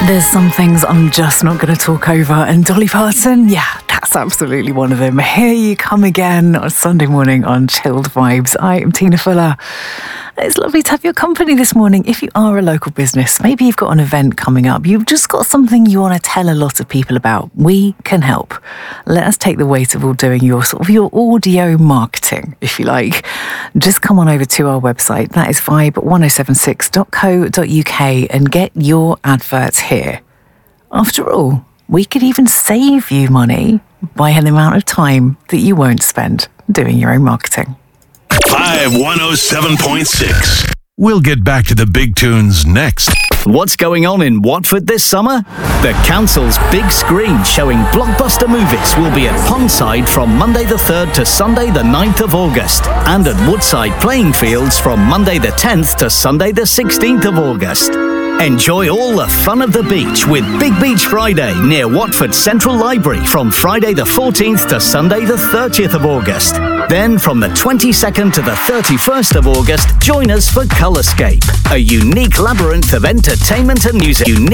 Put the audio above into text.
There's some things I'm just not going to talk over, and Dolly Parton, yeah, that's absolutely one of them. Here you come again on Sunday morning on Chilled Vibes. I am Tina Fuller. It's lovely to have your company this morning. If you are a local business, maybe you've got an event coming up, you've just got something you want to tell a lot of people about, we can help. Let us take the weight of all doing your audio marketing, if you like. Just come on over to our website, that is vibe1076.co.uk, and get your adverts here. After all, we could even save you money by the amount of time that you won't spend doing your own marketing. Vibe 107.6. We'll get back to the big tunes next. What's going on in Watford this summer? The council's big screen showing blockbuster movies will be at Pondside from Monday the 3rd to Sunday the 9th of August, and at Woodside Playing Fields from Monday the 10th to Sunday the 16th of August. Enjoy all the fun of the beach with Big Beach Friday near Watford Central Library from Friday the 14th to Sunday the 30th of August. Then from the 22nd to the 31st of August, join us for Colorscape, a unique labyrinth of entertainment and music.